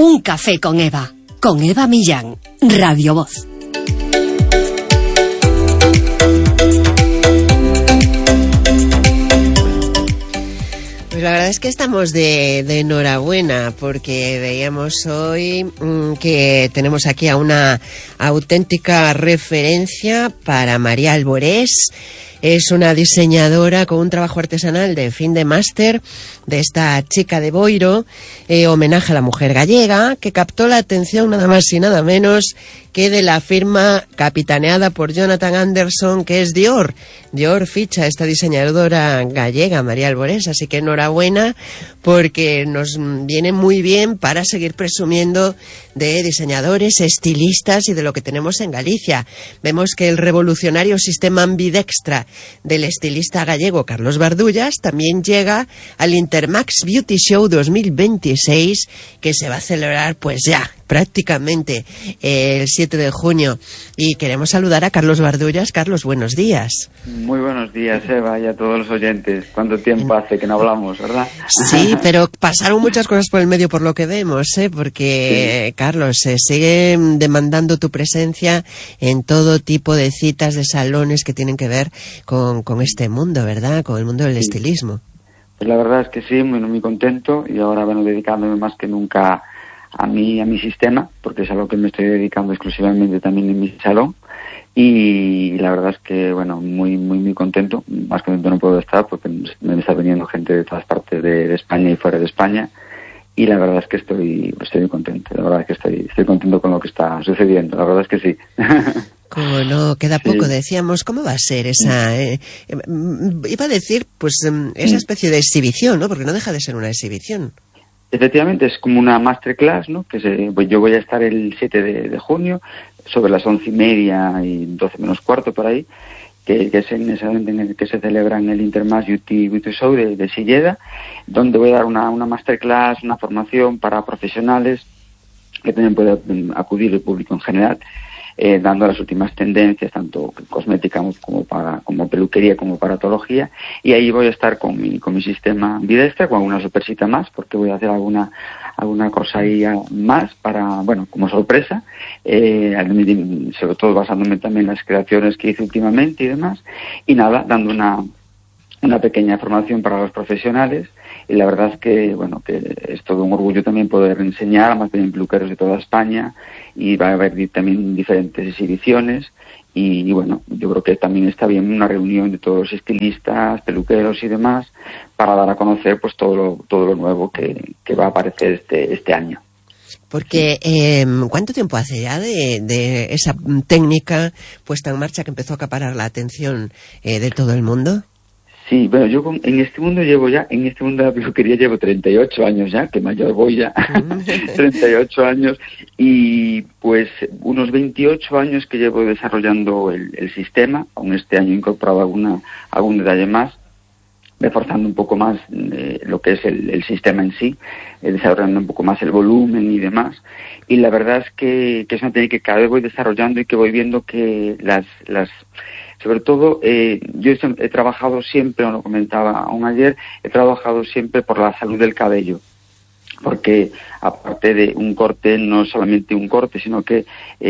Un café con Eva Millán, Radio Voz. Pues la verdad es que estamos de enhorabuena, porque veíamos hoy que tenemos aquí a una auténtica referencia para María Alborés. Es una diseñadora con un trabajo artesanal de fin de máster de esta chica de Boiro, homenaje a la mujer gallega, que captó la atención nada más y nada menos que de la firma capitaneada por Jonathan Anderson, que es Dior. Dior ficha a esta diseñadora gallega, María Alborés, así que enhorabuena, porque nos viene muy bien para seguir presumiendo de diseñadores, estilistas y de lo que tenemos en Galicia. Vemos que el revolucionario sistema ambidextra del estilista gallego Carlos Bardullas también llega al Intermax Beauty Show 2026, que se va a celebrar pues ya prácticamente el 7 de junio. Y queremos saludar a Carlos Bardullas. Carlos, buenos días. Muy buenos días, Eva, y a todos los oyentes. ¿Cuánto tiempo hace que no hablamos, verdad? Sí, pero pasaron muchas cosas por el medio por lo que vemos, porque, sí. Carlos, se sigue demandando tu presencia en todo tipo de citas de salones que tienen que ver con este mundo, ¿verdad? Con el mundo del estilismo. Pues la verdad es que sí, muy contento, y ahora dedicándome más que nunca a mi sistema, porque es a lo que me estoy dedicando exclusivamente también en mi salón. Y la verdad es que, muy contento. Más contento no puedo estar, porque me está viniendo gente de todas partes de España y fuera de España. Y la verdad es que estoy muy contento. La verdad es que estoy contento con lo que está sucediendo. La verdad es que sí. Como no, queda poco, sí. Decíamos, ¿cómo va a ser esa, iba a decir, pues, esa especie de exhibición, ¿no? Porque no deja de ser una exhibición. Efectivamente, es como una masterclass, ¿no? Pues yo voy a estar el 7 de junio, sobre las 11:30 y 12 menos cuarto por ahí, que es en el que se celebra en el Intermax Beauty Show de Silleda, donde voy a dar una masterclass, una formación para profesionales, que también puede acudir el público en general, dando las últimas tendencias, tanto cosmética como peluquería, como paratología, y ahí voy a estar con mi sistema ambidextra, con alguna sorpresita más, porque voy a hacer alguna cosa ahí más como sorpresa, sobre todo basándome también en las creaciones que hice últimamente y demás, y nada, dando una pequeña formación para los profesionales. Y la verdad es que es todo un orgullo también poder enseñar a más de 100 peluqueros de toda España, y va a haber también diferentes exhibiciones, y yo creo que también está bien una reunión de todos los estilistas, peluqueros y demás, para dar a conocer pues todo lo nuevo que va a aparecer este año. Porque, ¿cuánto tiempo hace ya de esa técnica puesta en marcha que empezó a acaparar la atención de todo el mundo? Sí, yo en este mundo de la peluquería llevo 38 años ya, que mayor voy ya, 38 años, y pues unos 28 años que llevo desarrollando el sistema. Aún este año he incorporado algún detalle más, reforzando un poco más lo que es el sistema en sí, desarrollando un poco más el volumen y demás. Y la verdad es que es una técnica que cada vez voy desarrollando, y que voy viendo que sobre todo, yo he trabajado siempre, lo comentaba aún ayer, he trabajado siempre por la salud del cabello, porque aparte de un corte, no solamente un corte, sino que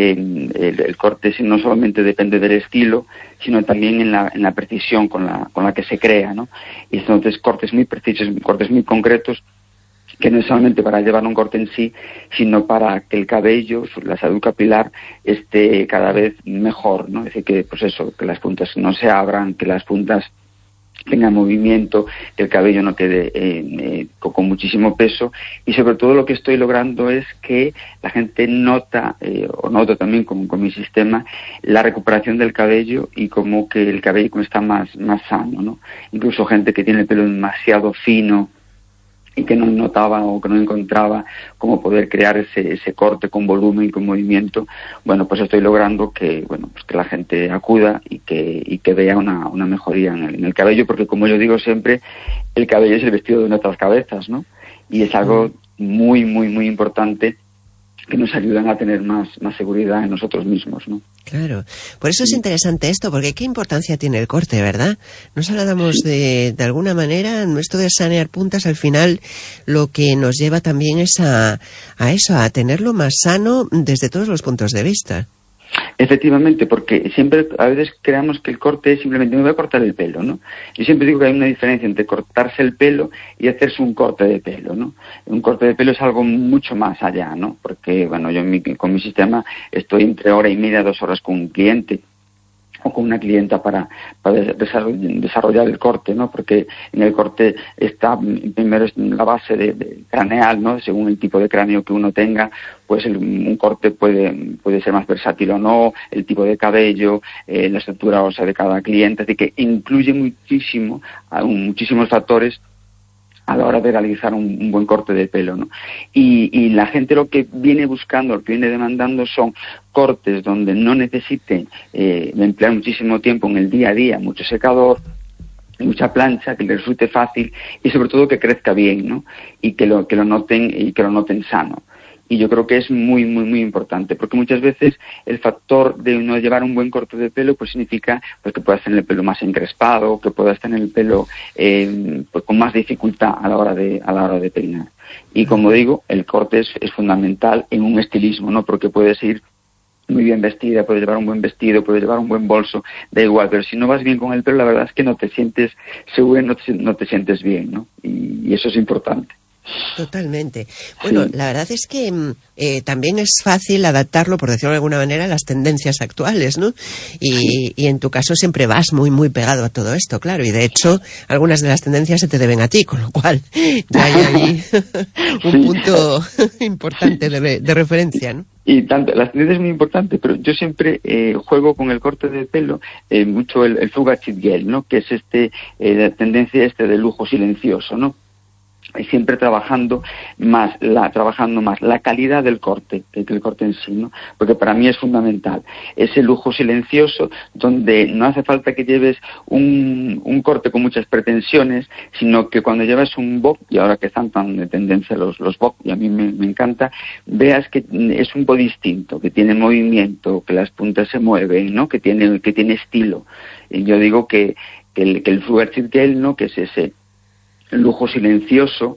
el corte no solamente depende del estilo, sino también en la precisión con la que se crea, ¿no? Y entonces cortes muy precisos, cortes muy concretos, que no es solamente para llevar un corte en sí, sino para que el cabello, la salud capilar, esté cada vez mejor, ¿no? Es decir, que las puntas no se abran, que las puntas tengan movimiento, que el cabello no quede con muchísimo peso, y sobre todo lo que estoy logrando es que la gente nota también con mi sistema la recuperación del cabello, y como que el cabello está más sano, ¿no? Incluso gente que tiene el pelo demasiado fino y que no notaba o que no encontraba cómo poder crear ese corte con volumen y con movimiento, pues estoy logrando que que la gente acuda y que vea una mejoría en el cabello, porque como yo digo siempre, el cabello es el vestido de nuestras cabezas, ¿no? Y es algo muy importante que nos ayudan a tener más seguridad en nosotros mismos, ¿no? Claro, por eso es interesante esto, porque qué importancia tiene el corte, ¿verdad? Nos hablamos de alguna manera, esto de sanear puntas, al final lo que nos lleva también es a eso, a tenerlo más sano desde todos los puntos de vista. Efectivamente, porque siempre a veces creamos que el corte es simplemente me voy a cortar el pelo, ¿no? Yo siempre digo que hay una diferencia entre cortarse el pelo y hacerse un corte de pelo, ¿no? Un corte de pelo es algo mucho más allá, ¿no? Porque, bueno, yo con mi sistema estoy entre hora y media, 2 horas con un cliente o con una clienta para desarrollar el corte, ¿no? Porque en el corte está primero la base de craneal, ¿no? Según el tipo de cráneo que uno tenga, pues un corte puede ser más versátil o no, el tipo de cabello, la estructura ósea de cada cliente, así que incluye muchísimos factores a la hora de realizar un buen corte de pelo, ¿no? Y la gente lo que viene buscando, lo que viene demandando son cortes donde no necesiten emplear muchísimo tiempo en el día a día, mucho secador, mucha plancha, que le resulte fácil y sobre todo que crezca bien, ¿no? Y que lo noten sano. Y yo creo que es muy, muy, muy importante, porque muchas veces el factor de no llevar un buen corte de pelo pues significa pues que puedas tener el pelo más encrespado, que puedas tener el pelo pues con más dificultad a la hora de peinar. Y como digo, el corte es fundamental en un estilismo, ¿no? Porque puedes ir muy bien vestida, puedes llevar un buen vestido, puedes llevar un buen bolso, da igual, pero si no vas bien con el pelo, la verdad es que no te sientes seguro, no te sientes bien, ¿no? Y eso es importante. Totalmente. Bueno, sí. La verdad es que también es fácil adaptarlo, por decirlo de alguna manera, a las tendencias actuales, ¿no? Y en tu caso siempre vas muy, muy pegado a todo esto, claro. Y de hecho, algunas de las tendencias se te deben a ti, con lo cual ya hay ahí un punto importante de referencia, ¿no? Y tanto, las tendencias es muy importante, pero yo siempre juego con el corte de pelo mucho el Fuga Cheat Gel, ¿no? Que es la tendencia de lujo silencioso, ¿no? Y siempre trabajando más la calidad del corte, que el corte en sí, ¿no? Porque para mí es fundamental. Ese lujo silencioso donde no hace falta que lleves un corte con muchas pretensiones, sino que cuando llevas un bob, y ahora que están tan de tendencia los bob, y a mí me encanta, veas que es un bob distinto, que tiene movimiento, que las puntas se mueven, ¿no? Que tiene estilo. Y yo digo que el Fuga Cheat Gel, ¿no? Que es ese lujo silencioso,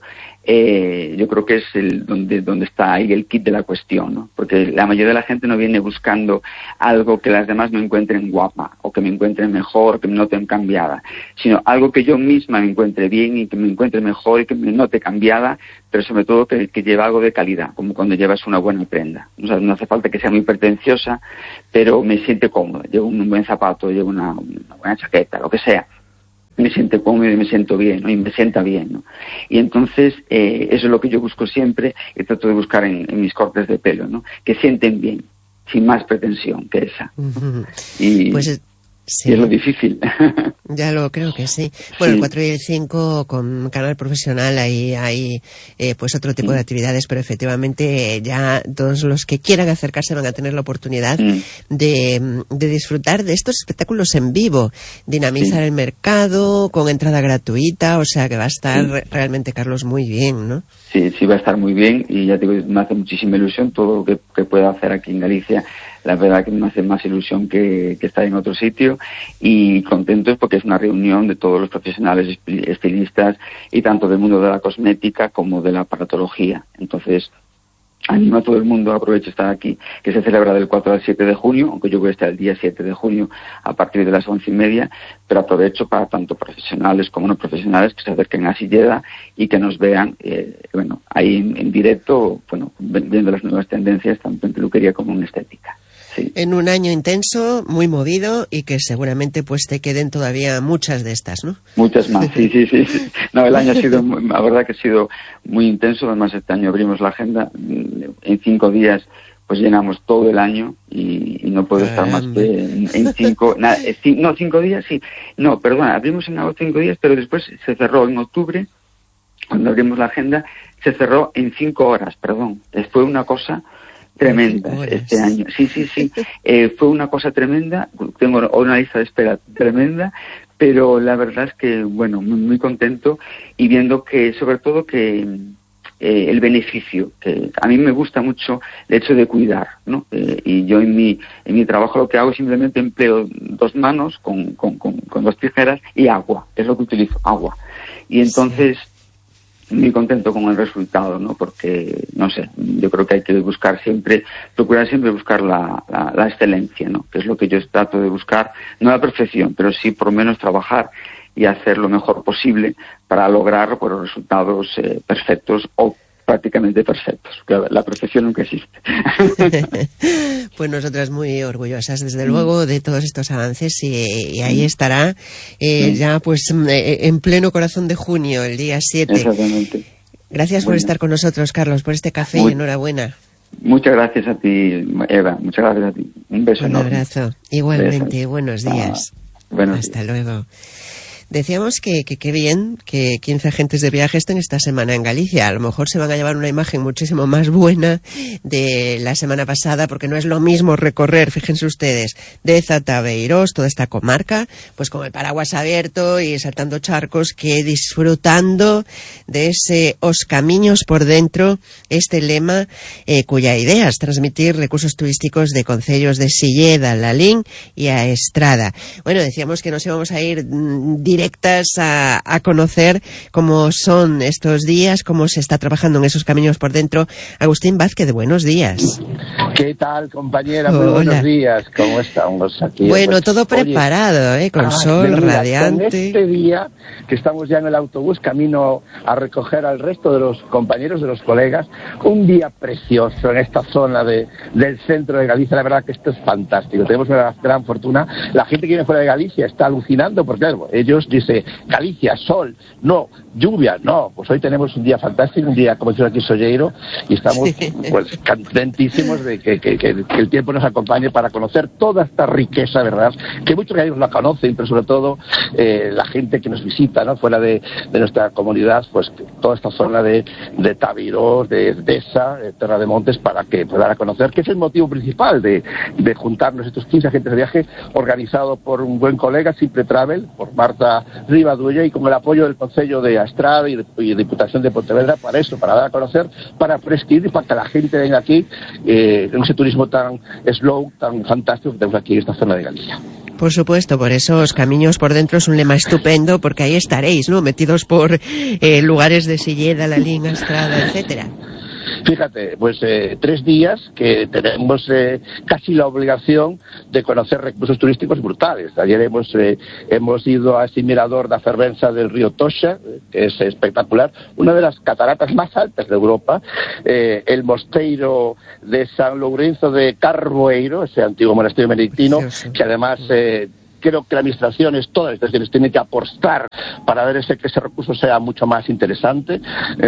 yo creo que es donde está ahí el kit de la cuestión, ¿no? Porque la mayoría de la gente no viene buscando algo que las demás me encuentren guapa, o que me encuentren mejor, que me noten cambiada, sino algo que yo misma me encuentre bien y que me encuentre mejor y que me note cambiada, pero sobre todo que lleve algo de calidad, como cuando llevas una buena prenda. O sea, no hace falta que sea muy pretenciosa, pero me siente cómoda, llevo un buen zapato, llevo una buena chaqueta, lo que sea. Me siento cómodo y me siento bien, ¿no? Y me sienta bien, ¿no? Y entonces, eso es lo que yo busco siempre y trato de buscar en mis cortes de pelo, ¿no? Que sienten bien, sin más pretensión que esa. Uh-huh. Y, pues sí. Y es lo difícil. Ya lo creo que sí. Bueno, sí. El 4 y el 5 con canal profesional ahí hay pues otro tipo de actividades, pero efectivamente ya todos los que quieran acercarse van a tener la oportunidad de disfrutar de estos espectáculos en vivo, dinamizar el mercado con entrada gratuita, o sea que va a estar realmente, Carlos, muy bien, ¿no? Sí, va a estar muy bien y ya te digo, me hace muchísima ilusión todo lo que pueda hacer aquí en Galicia. La verdad que me hace más ilusión que estar en otro sitio y contentos porque es una reunión de todos los profesionales estilistas y tanto del mundo de la cosmética como de la aparatología. Entonces, animo a todo el mundo, aprovecho estar aquí, que se celebra del 4 al 7 de junio, aunque yo voy a estar el día 7 de junio a partir de las 11:30, pero aprovecho para tanto profesionales como no profesionales que se acerquen a Silleda y que nos vean, ahí en directo, viendo las nuevas tendencias, tanto en peluquería como en estética. Sí. En un año intenso, muy movido y que seguramente pues te queden todavía muchas de estas, ¿no? Muchas más, sí. No, el año ha sido, la verdad que ha sido muy intenso. Además, este año abrimos la agenda. En 5 días pues llenamos todo el año y no puedo estar más que en 5... 5 días, sí. No, perdona, abrimos en 5 días, pero después se cerró en octubre. Cuando abrimos la agenda, se cerró en 5 horas, perdón. Fue una cosa tremenda este año. Sí. Fue una cosa tremenda. Tengo una lista de espera tremenda, pero la verdad es que, muy contento y viendo que, sobre todo, que el beneficio, que a mí me gusta mucho el hecho de cuidar, ¿no? Y yo en mi trabajo lo que hago es simplemente empleo 2 manos con 2 tijeras y agua, es lo que utilizo, agua. Y entonces muy contento con el resultado, ¿no? Porque, no sé, yo creo que hay que procurar siempre buscar la excelencia, ¿no? Que es lo que yo trato de buscar, no la perfección, pero sí por lo menos trabajar y hacer lo mejor posible para lograr los resultados perfectos o prácticamente perfectos, que la perfección nunca existe. Pues nosotras muy orgullosas, desde luego, de todos estos avances y ahí estará ya pues en pleno corazón de junio, el día 7. Exactamente. Gracias por estar con nosotros, Carlos, por este café y enhorabuena. Muchas gracias a ti, Eva, muchas gracias a ti. Un beso enorme. Un abrazo. Igualmente, buenos días. Hasta luego. Decíamos que qué bien que 15 agentes de viaje estén esta semana en Galicia. A lo mejor se van a llevar una imagen muchísimo más buena de la semana pasada, porque no es lo mismo recorrer, fíjense ustedes, de Zataveiros, toda esta comarca, pues con el paraguas abierto y saltando charcos, que disfrutando de os camiños por dentro, este lema cuya idea es transmitir recursos turísticos de concellos de Silleda, Lalín y a Estrada. Bueno, decíamos que nos íbamos a ir directas a conocer cómo son estos días, cómo se está trabajando en esos caminos por dentro. Agustín Vázquez, buenos días. ¿Qué tal, compañera? Muy buenos días. ¿Cómo estamos aquí? Bueno, pues, todo preparado, con sol radiante. Con este día, que estamos ya en el autobús, camino a recoger al resto de los compañeros, de los colegas, un día precioso en esta zona del centro de Galicia. La verdad que esto es fantástico. Tenemos una gran fortuna. La gente que viene fuera de Galicia está alucinando porque, claro, ellos dice Galicia, sol, no, lluvia, no, pues hoy tenemos un día fantástico, un día como dice aquí solleiro, y estamos pues contentísimos de que el tiempo nos acompañe para conocer toda esta riqueza, ¿verdad? Que muchos gallegos la conocen, pero sobre todo la gente que nos visita, ¿no? Fuera de nuestra comunidad, pues toda esta zona de Tavirós, de Deza, de Terra de Montes, para que puedan conocer, que es el motivo principal de juntarnos estos 15 agentes de viaje, organizado por un buen colega, Simple Travel, por Marta Rivadulla, y con el apoyo del Concello de Astrada y de Diputación de Pontevedra, para eso, para dar a conocer, para prescribir y para que la gente venga aquí en ese turismo tan slow, tan fantástico que tenemos aquí en esta zona de Galicia. Por supuesto, por eso os camiños por dentro es un lema estupendo, porque ahí estaréis, ¿no? Metidos por lugares de Silleda, Lalín, Astrada, etcétera. Fíjate, pues 3 días que tenemos casi la obligación de conocer recursos turísticos brutales. Ayer hemos ido a ese mirador da fervenza del río Toxa, que es espectacular, una de las cataratas más altas de Europa, el mosteiro de San Lourenço de Carboeiro, ese antiguo monasterio benedictino, que además creo que la administración es todas las administraciones tienen que apostar para ver que ese recurso sea mucho más interesante.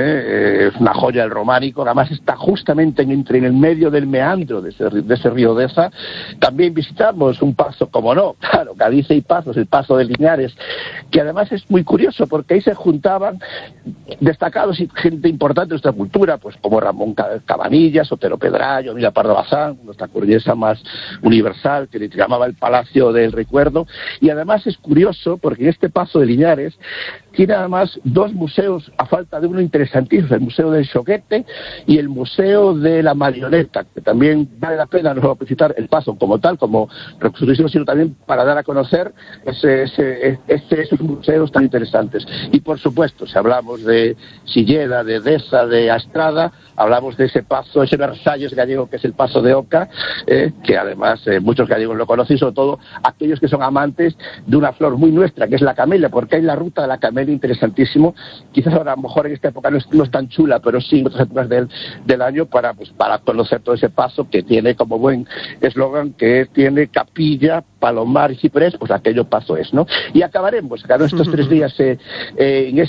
Es una joya del románico, además está justamente en el medio del meandro de ese río Deza. También visitamos un pazo, como no, claro, Galicia y Pazos, el Pazo de Linares, que además es muy curioso porque ahí se juntaban destacados y gente importante de nuestra cultura, pues como Ramón Cabanillas, Otero Pedrayo, Mira Pardo Bazán, nuestra cordillera más universal, que se llamaba el Palacio del Recuerdo. Y además es curioso porque en este Pazo de Linares tiene además 2 museos, a falta de uno interesantísimo, el Museo del Xoguete y el Museo de la Marioneta, que también vale la pena no solo visitar el Pazo como tal, como recurso turístico, sino también para dar a conocer esos museos tan interesantes. Y por supuesto, si hablamos de Silleda, de Deza, de Astrada, hablamos de ese Pazo, ese Versalles gallego que es el Pazo de Oca, que además muchos gallegos lo conocen, sobre todo aquellos que son amantes de una flor muy nuestra, que es la camelia, porque hay la ruta de la camelia interesantísimo. Quizás ahora a lo mejor en esta época no es tan chula, pero sí en otras épocas del año para conocer todo ese Pazo, que tiene como buen eslogan que tiene capilla, palomar y ciprés, pues aquello Pazo es, ¿no? Y acabaremos, claro, estos 3 días en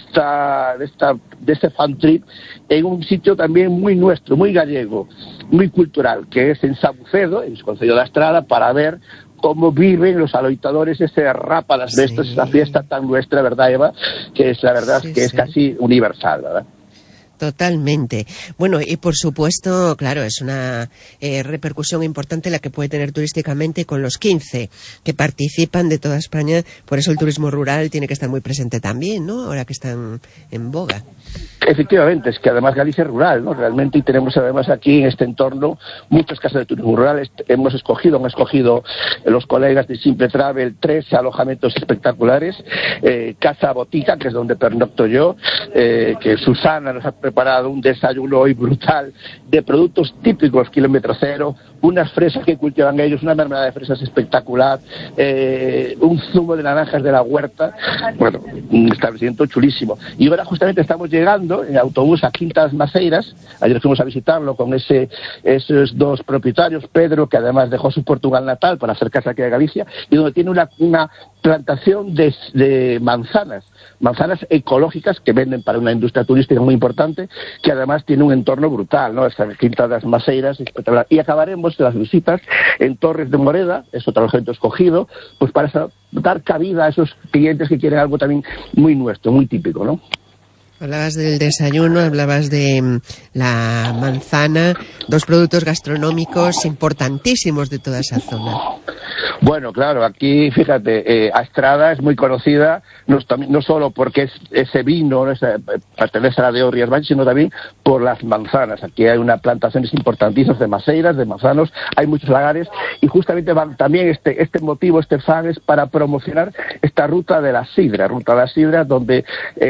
este fan trip en un sitio también muy nuestro, muy gallego, muy cultural, que es en Sabucedo, en el Concello de Astrada, para ver cómo viven los aloitadores ese rápadas de esta fiesta tan nuestra, ¿verdad, Eva? Que es la verdad que es casi universal, ¿verdad? Totalmente. Bueno, y por supuesto, claro, es una repercusión importante la que puede tener turísticamente con los 15 que participan de toda España. Por eso el turismo rural tiene que estar muy presente también, ¿no? Ahora que están en boga. Efectivamente, es que además Galicia es rural, ¿no? Realmente, y tenemos además aquí en este entorno muchas casas de turismo rural. Han escogido los colegas de Simple Travel 3 alojamientos espectaculares. Casa Botica, que es donde pernocto yo, que Susana nos ha preparado un desayuno hoy brutal de productos típicos kilómetro cero, unas fresas que cultivan ellos, una mermelada de fresas espectacular, un zumo de naranjas de la huerta. Bueno, un establecimiento chulísimo. Y ahora justamente estamos llegando en autobús a Quintas Maceiras. Ayer fuimos a visitarlo con esos dos propietarios, Pedro, que además dejó su Portugal natal para acercarse aquí a Galicia, y donde tiene una plantación de manzanas ecológicas que venden para una industria turística muy importante, que además tiene un entorno brutal, ¿no? Esta Quinta das Maceiras, espectacular. Y acabaremos las visitas en Torres de Moreda, es otro alojamiento escogido, pues para dar cabida a esos clientes que quieren algo también muy nuestro, muy típico, ¿no? Hablabas del desayuno, hablabas de la manzana, dos productos gastronómicos importantísimos de toda esa zona. Bueno, claro, aquí, fíjate, Astrada es muy conocida, no solo porque ese vino pertenece a la de Orrias Baix, sino también por las manzanas. Aquí hay unas plantaciones importantísimas de maceiras, de manzanos, hay muchos lagares, y justamente también este motivo, este fan, es para promocionar esta ruta de la sidra, donde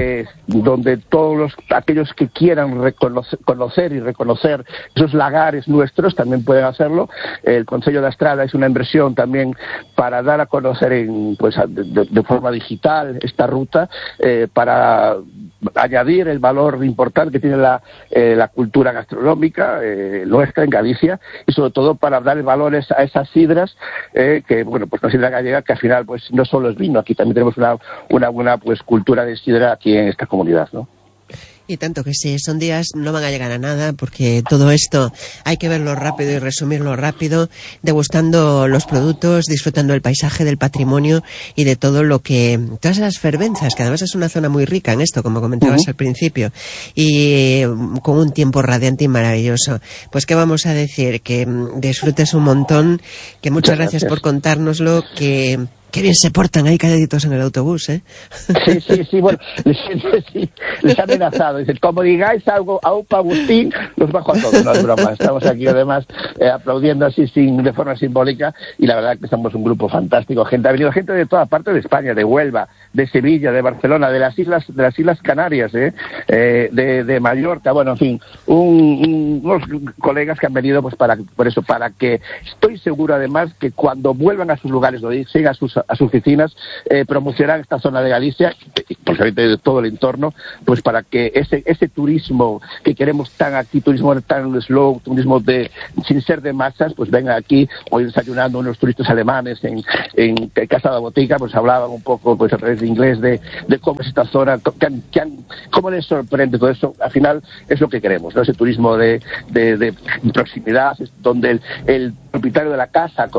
todos aquellos que quieran conocer y reconocer esos lagares nuestros también pueden hacerlo. El Concello de Astrada es una inversión también para dar a conocer de forma digital esta ruta, para añadir el valor importante que tiene la cultura gastronómica nuestra en Galicia, y sobre todo para dar valores a esas sidras, que bueno, pues una sidra gallega que al final pues no solo es vino, aquí también tenemos una buena pues cultura de sidra aquí en esta comunidad, ¿no? Y tanto que sí, son días, no van a llegar a nada, porque todo esto hay que verlo rápido y resumirlo rápido, degustando los productos, disfrutando del paisaje, del patrimonio y de todo lo que, todas las fervenzas, que además es una zona muy rica en esto, como comentabas al principio, y con un tiempo radiante y maravilloso. Pues qué vamos a decir, que disfrutes un montón, que muchas gracias por contárnoslo, que qué bien se portan ahí calladitos en el autobús, ¿eh? Sí, bueno, les ha amenazado. Dicen, como digáis algo a un Agustín, los bajo a todos, no es broma. Estamos aquí además aplaudiendo así de forma simbólica, y la verdad que somos un grupo fantástico. Ha venido gente de toda parte de España, de Huelva, de Sevilla, de Barcelona, de las Islas Canarias, de Mallorca, bueno, en fin, unos colegas que han venido pues para que estoy seguro además que cuando vuelvan a sus lugares de origen, a sus oficinas, promocionar esta zona de Galicia, posiblemente de todo el entorno, pues para que ese turismo que queremos turismo tan slow, turismo sin ser de masas, pues venga aquí. Hoy desayunando unos turistas alemanes en Casa de Botica, pues hablaban un poco pues a través de inglés de cómo es esta zona, cómo les sorprende todo eso. Al final es lo que queremos, ¿no? Ese turismo de proximidad, donde el propietario de la casa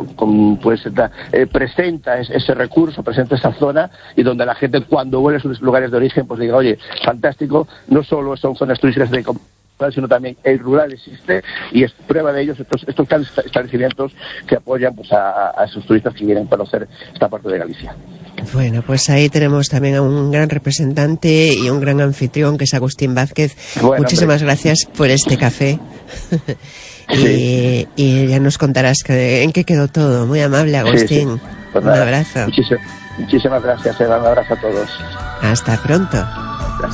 presenta ese recurso, presenta esa zona, y donde la gente cuando vuelve a sus lugares de origen pues diga, oye, fantástico, no solo son zonas turísticas sino también el rural existe, y es prueba de ellos estos establecimientos que apoyan pues a esos turistas que quieren conocer esta parte de Galicia. Bueno, pues ahí tenemos también a un gran representante y un gran anfitrión, que es Agustín Vázquez. Bueno, muchísimas gracias por este café. Y ya nos contarás en qué quedó todo. Muy amable, Agustín. Sí. Pues un abrazo. Muchísimas gracias, Eva. Un abrazo a todos. Hasta pronto.